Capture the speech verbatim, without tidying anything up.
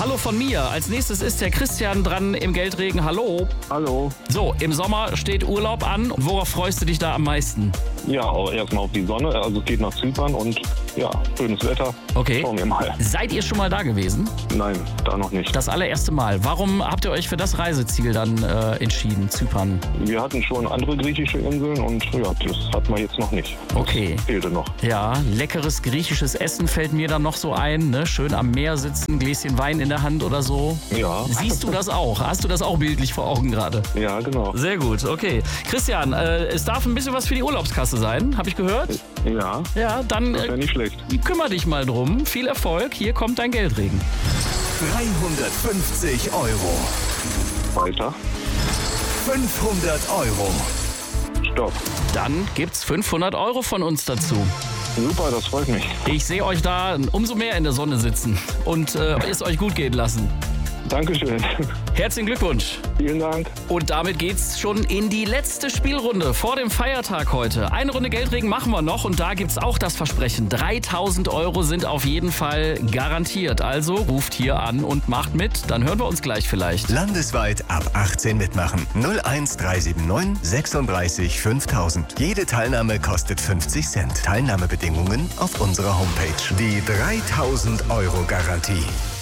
Hallo von mir. Als nächstes ist der Christian dran im Geldregen. Hallo. Hallo. So, im Sommer steht Urlaub an. Worauf freust du dich da am meisten? Ja, auch erstmal auf die Sonne. Also es geht nach Zypern und ja, schönes Wetter. Okay. Schauen wir mal. Seid ihr schon mal da gewesen? Nein, da noch nicht. Das allererste Mal. Warum habt ihr euch für das Reiseziel dann äh, entschieden, Zypern? Wir hatten schon andere griechische Inseln und ja, das hatten wir jetzt noch nicht. Okay. Das fehlte noch. Ja, leckeres griechisches Essen fällt mir dann noch so ein. Ne? Schön am Meer sitzen, Gläschen Wein in der Hand oder so. Ja. Siehst du das auch? Hast du das auch bildlich vor Augen gerade? Ja, genau. Sehr gut, okay. Christian, äh, es darf ein bisschen was für die Urlaubskasse sein, habe ich gehört? Ja, Ja, dann das wäre äh, nicht schlecht. kümmere dich mal drum. Viel Erfolg, hier kommt dein Geldregen. dreihundertfünfzig Euro. Weiter. fünfhundert Euro. Stopp. Dann gibt's fünfhundert Euro von uns dazu. Super, das freut mich. Ich sehe euch da umso mehr in der Sonne sitzen und äh, es euch gut gehen lassen. Dankeschön. Herzlichen Glückwunsch. Vielen Dank. Und damit geht's schon in die letzte Spielrunde vor dem Feiertag heute. Eine Runde Geldregen machen wir noch und da gibt's auch das Versprechen. dreitausend Euro sind auf jeden Fall garantiert. Also ruft hier an und macht mit. Dann hören wir uns gleich vielleicht. Landesweit ab achtzehn mitmachen. null eins drei sieben neun sechsunddreißig fünftausend. Jede Teilnahme kostet fünfzig Cent. Teilnahmebedingungen auf unserer Homepage. Die dreitausend Euro Garantie.